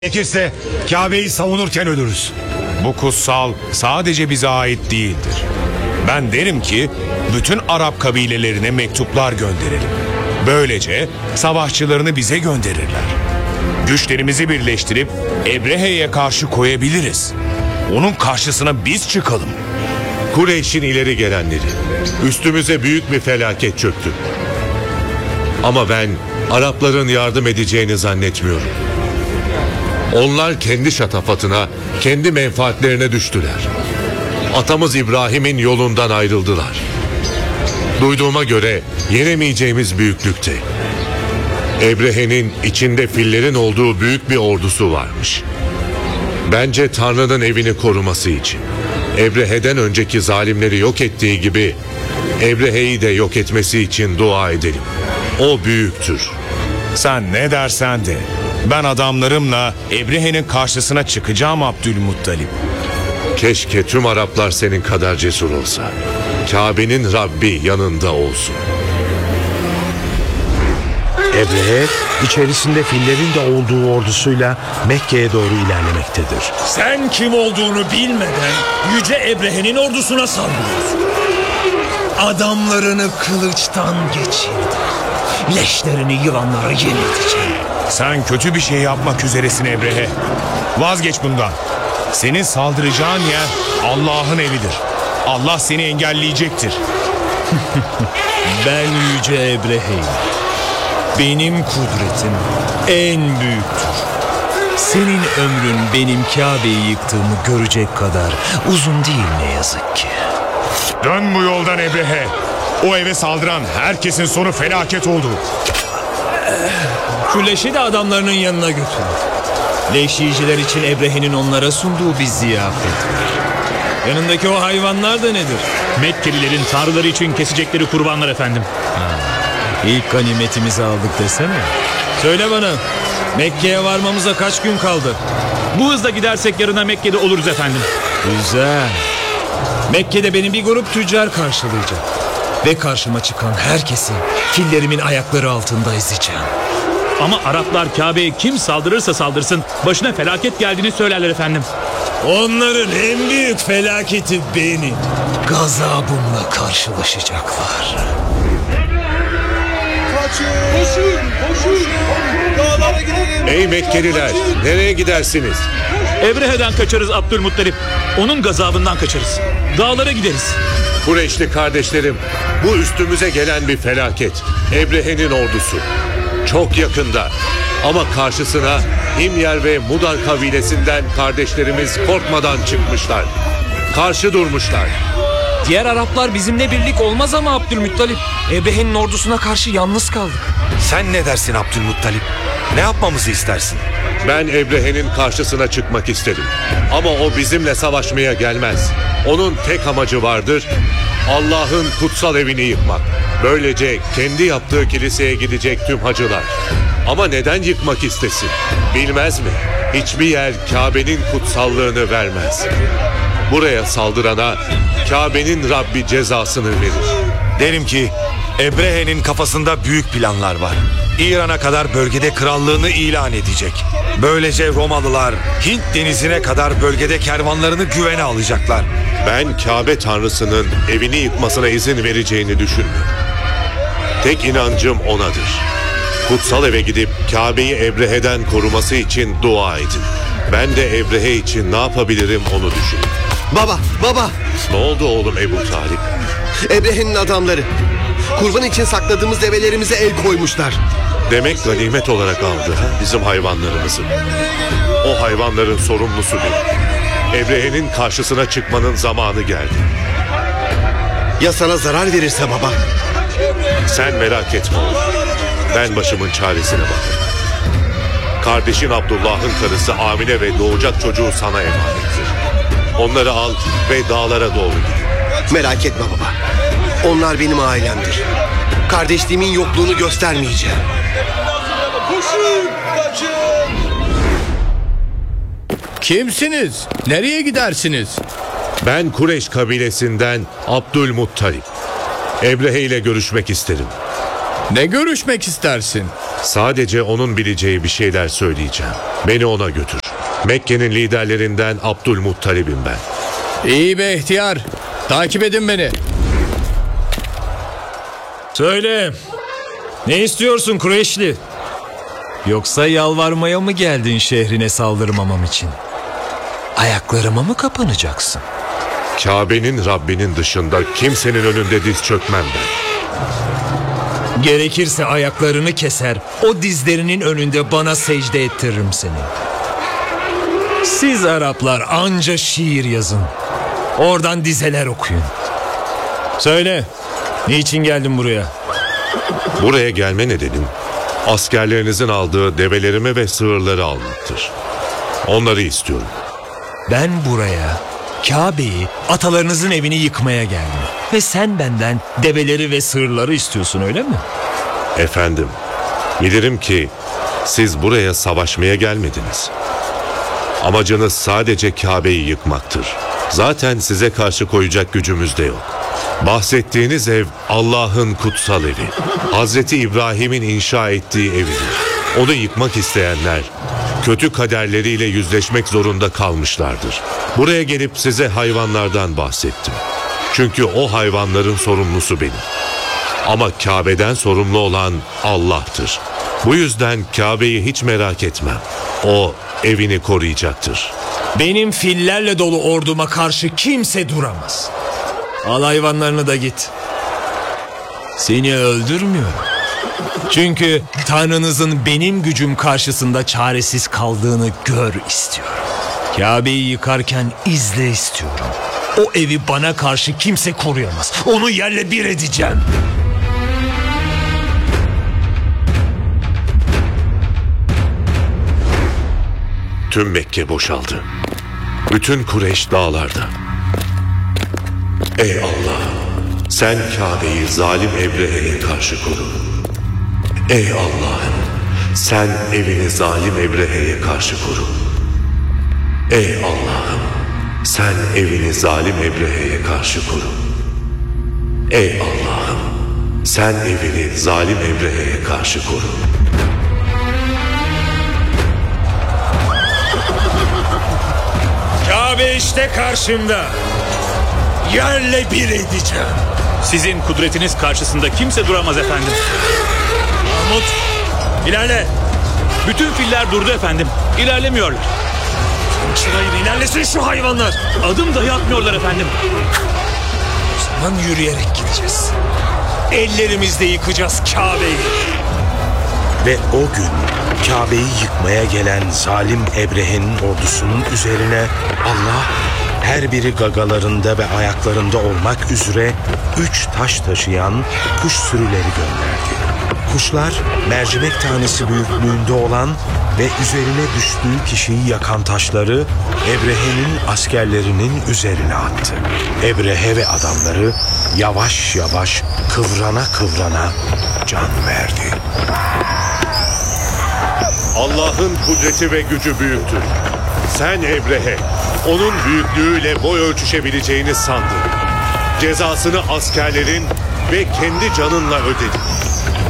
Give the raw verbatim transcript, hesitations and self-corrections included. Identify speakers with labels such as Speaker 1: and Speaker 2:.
Speaker 1: Gerekirse Kabe'yi savunurken ölürüz.
Speaker 2: Bu kutsal sadece bize ait değildir. Ben derim ki bütün Arap kabilelerine mektuplar gönderelim. Böylece savaşçılarını bize gönderirler. Güçlerimizi birleştirip Ebrehe'ye karşı koyabiliriz. Onun karşısına biz çıkalım.
Speaker 3: Kureyş'in ileri gelenleri, üstümüze büyük bir felaket çöktü. Ama ben Arapların yardım edeceğini zannetmiyorum. Onlar kendi şatafatına, kendi menfaatlerine düştüler. Atamız İbrahim'in yolundan ayrıldılar. Duyduğuma göre yenemeyeceğimiz büyüklükte. Ebrehe'nin içinde fillerin olduğu büyük bir ordusu varmış. Bence Tanrı'nın evini koruması için, Ebrehe'den önceki zalimleri yok ettiği gibi Ebrehe'yi de yok etmesi için dua edelim. O büyüktür.
Speaker 2: Sen ne dersen de ben adamlarımla Ebrehe'nin karşısına çıkacağım Abdülmuttalip.
Speaker 3: Keşke tüm Araplar senin kadar cesur olsa. Kabe'nin Rabbi yanında olsun.
Speaker 4: Ebrehe içerisinde fillerin de olduğu ordusuyla Mekke'ye doğru ilerlemektedir.
Speaker 5: Sen kim olduğunu bilmeden Yüce Ebrehe'nin ordusuna saldırıyorsun. Adamlarını kılıçtan geçirdi. Leşlerini yılanlara yenilteceğim.
Speaker 2: Sen kötü bir şey yapmak üzeresin Ebrehe. Vazgeç bundan. Senin saldıracağın yer Allah'ın evidir. Allah seni engelleyecektir.
Speaker 5: Ben Yüce Ebrehe'yim. Benim kudretim en büyüktür. Senin ömrün benim Kabe'yi yıktığımı görecek kadar uzun değil ne yazık ki.
Speaker 2: Dön bu yoldan Ebrehe. O eve saldıran herkesin sonu felaket oldu.
Speaker 5: Şu leşi de adamlarının yanına götür. Leş yiyiciler için Ebrehe'nin onlara sunduğu bir ziyafet var. Yanındaki o hayvanlar da nedir?
Speaker 6: Mekkelilerin tanrıları için kesecekleri kurbanlar efendim.
Speaker 5: İlk ganimetimizi aldık desene. Söyle bana, Mekke'ye varmamıza kaç gün kaldı?
Speaker 6: Bu hızla gidersek yarına Mekke'de oluruz efendim.
Speaker 5: Güzel. Mekke'de beni bir grup tüccar karşılayacak. Ve karşıma çıkan herkesi fillerimin ayakları altında ezeceğim.
Speaker 6: Ama Araplar Kabe'ye kim saldırırsa saldırsın başına felaket geldiğini söylerler efendim.
Speaker 5: Onların en büyük felaketi benim. Gazabımla karşılaşacaklar.
Speaker 7: Koşun, koşun. Dağlara gidelim.
Speaker 3: Ey Mekkeliler, nereye gidersiniz?
Speaker 6: Ebrehe'den kaçarız Abdülmuttalip. Onun gazabından kaçarız. Dağlara gideriz.
Speaker 3: Kureyşli kardeşlerim, bu üstümüze gelen bir felaket. Ebrehe'nin ordusu. Çok yakında. Ama karşısına Himyer ve Mudar kabilesinden kardeşlerimiz korkmadan çıkmışlar. Karşı durmuşlar.
Speaker 8: Diğer Araplar bizimle birlik olmaz ama Abdülmuttalip. Ebrehe'nin ordusuna karşı yalnız kaldık.
Speaker 1: Sen ne dersin Abdülmuttalip? Ne yapmamızı istersin?
Speaker 3: Ben Ebrehe'nin karşısına çıkmak isterim. Ama o bizimle savaşmaya gelmez. Onun tek amacı vardır. Allah'ın kutsal evini yıkmak. Böylece kendi yaptığı kiliseye gidecek tüm hacılar. Ama neden yıkmak istesin? Bilmez mi? Hiçbir yer Kabe'nin kutsallığını vermez. Buraya saldırana Kabe'nin Rabbi cezasını verir.
Speaker 1: Derim ki Ebrehe'nin kafasında büyük planlar var. İran'a kadar bölgede krallığını ilan edecek. Böylece Romalılar Hint denizine kadar bölgede kervanlarını güvene alacaklar.
Speaker 3: Ben Kabe tanrısının evini yıkmasına izin vereceğini düşünmüyorum. Tek inancım onadır. Kutsal eve gidip Kabe'yi Ebrehe'den koruması için dua edin. Ben de Ebrehe için ne yapabilirim onu düşünün.
Speaker 9: Baba, baba.
Speaker 3: Ne oldu oğlum Ebu Talip?
Speaker 9: Ebrehe'nin adamları. Kurban için sakladığımız develerimize el koymuşlar.
Speaker 3: Demek ganimet olarak aldı ha, bizim hayvanlarımızı. O hayvanların sorumlusu benim. Ebrehe'nin karşısına çıkmanın zamanı geldi.
Speaker 9: Ya sana zarar verirse baba?
Speaker 3: Sen merak etme oğlum. Ben başımın çaresine bakarım. Kardeşin Abdullah'ın karısı Amine ve doğacak çocuğu sana emanettir. Onları al ve dağlara doğru git.
Speaker 9: Merak etme baba. Onlar benim ailemdir. Kardeşliğimin yokluğunu göstermeyeceğim.
Speaker 7: Koşun, kaçın.
Speaker 10: Kimsiniz? Nereye gidersiniz?
Speaker 3: Ben Kureyş kabilesinden Abdülmuttalip. Ebrehe ile görüşmek isterim.
Speaker 10: Ne görüşmek istersin?
Speaker 3: Sadece onun bileceği bir şeyler söyleyeceğim. Beni ona götür. Mekke'nin liderlerinden Abdülmuttalib'im ben.
Speaker 10: İyi be ihtiyar. Takip edin beni.
Speaker 5: Söyle. Ne istiyorsun Kureyşli? Yoksa yalvarmaya mı geldin şehrine saldırmamam için? Ayaklarıma mı kapanacaksın?
Speaker 3: Kabe'nin Rabbinin dışında kimsenin önünde diz çökmem ben.
Speaker 5: Gerekirse ayaklarını keser, o dizlerinin önünde bana secde ettiririm seni. Siz Araplar anca şiir yazın. Oradan dizeler okuyun. Söyle, niçin geldin buraya?
Speaker 3: Buraya gelme nedenim askerlerinizin aldığı develerimi ve sığırları almaktır. Onları istiyorum.
Speaker 5: Ben buraya Kabe'yi, atalarınızın evini yıkmaya geldim. Ve sen benden develeri ve sığırları istiyorsun, öyle mi?
Speaker 3: Efendim, bilirim ki siz buraya savaşmaya gelmediniz. Amacınız sadece Kabe'yi yıkmaktır. Zaten size karşı koyacak gücümüz de yok. Bahsettiğiniz ev Allah'ın kutsal evi. Hazreti İbrahim'in inşa ettiği evidir. Onu yıkmak isteyenler kötü kaderleriyle yüzleşmek zorunda kalmışlardır. Buraya gelip size hayvanlardan bahsettim. Çünkü o hayvanların sorumlusu benim. Ama Kabe'den sorumlu olan Allah'tır. Bu yüzden Kabe'yi hiç merak etmem. O evini koruyacaktır.
Speaker 5: Benim fillerle dolu orduma karşı kimse duramaz. Al hayvanlarını da git. Seni öldürmüyorum. Çünkü Tanrınızın benim gücüm karşısında çaresiz kaldığını gör istiyorum. Kabe'yi yıkarken izle istiyorum. O evi bana karşı kimse koruyamaz. Onu yerle bir edeceğim.
Speaker 3: Tüm Mekke boşaldı. Bütün Kureyş dağlarda. Ey Allah! Sen Kabe'yi zalim Ebrehe'ye karşı koru. Ey Allah'ım! Sen evini zalim Ebrehe'ye karşı koru. Ey Allah'ım! Sen evini zalim Ebrehe'ye karşı koru. Ey Allah'ım! Sen evini zalim Ebrehe'ye karşı koru.
Speaker 5: Kabe işte karşımda. Yerle bir edeceğim.
Speaker 6: Sizin kudretiniz karşısında kimse duramaz efendim.
Speaker 5: Mahmut, ilerle.
Speaker 6: Bütün filler durdu efendim. İlerlemiyorlar.
Speaker 5: Çırayın, ilerlesin şu hayvanlar.
Speaker 6: Adım dahi atmıyorlar efendim.
Speaker 5: O zaman yürüyerek gideceğiz. Ellerimizle yıkacağız Kabe'yi.
Speaker 4: Ve o gün Kabe'yi yıkmaya gelen zalim Ebrehe'nin ordusunun üzerine Allah her biri gagalarında ve ayaklarında olmak üzere üç taş taşıyan kuş sürüleri gönderdi. Kuşlar mercimek tanesi büyüklüğünde olan ve üzerine düştüğü kişiyi yakan taşları Ebrehe'nin askerlerinin üzerine attı. Ebrehe ve adamları yavaş yavaş kıvrana kıvrana can verdi.
Speaker 3: Allah'ın kudreti ve gücü büyüktür. Sen Ebrehe, onun büyüklüğüyle boy ölçüşebileceğini sandın. Cezasını askerlerin ve kendi canınla ödedin.